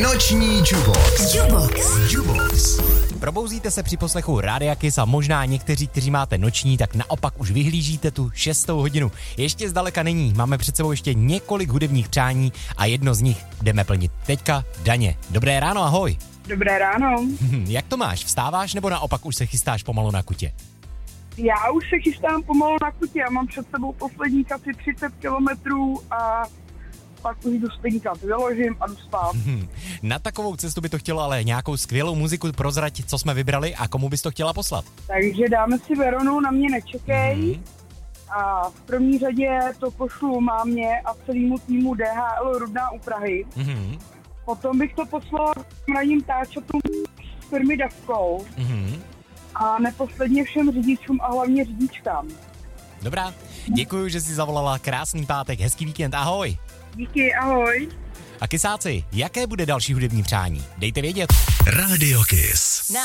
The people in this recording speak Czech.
Noční Jubox. Probouzíte se při poslechu Rádia Kiss a možná někteří, kteří máte noční, tak naopak už vyhlížíte tu 6. hodinu. Ještě zdaleka není, máme před sebou ještě několik hudebních přání a jedno z nich jdeme plnit. Teďka Daně. Dobré ráno, ahoj. Dobré ráno. Jak to máš? Vstáváš nebo naopak už se chystáš pomalu na kutě? Já už se chystám pomalu na kutě, já mám před sebou posledních asi 30 kilometrů a pak už jdu spinkat, vyložím a jdu spát. Na takovou cestu by to chtělo ale nějakou skvělou muziku prozrať, co jsme vybrali a komu bys to chtěla poslat? Takže dáme si Veronu, Na mě nečekej. A v první řadě to pošlu mámě a celému týmu DHL Rudná u Prahy. Potom bych to poslal mladým táčatům z firmy Davkou. A neposledně všem řidičům a hlavně řidičkám. Dobrá, děkuji, že jsi zavolala, krásný pátek, hezký víkend, ahoj. Díky, ahoj. A kysáci, jaké bude další hudební přání? Dejte vědět. Rádio Kiss.